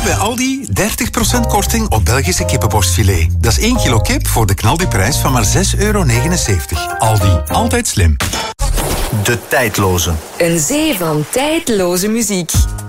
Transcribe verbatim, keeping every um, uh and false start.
bij Aldi dertig procent korting op Belgische kippenborstfilet. Dat is één kilo kip voor de knaldiprijs van maar zes euro negenenzeventig. Aldi, altijd slim. De tijdloze. Een zee van tijdloze muziek.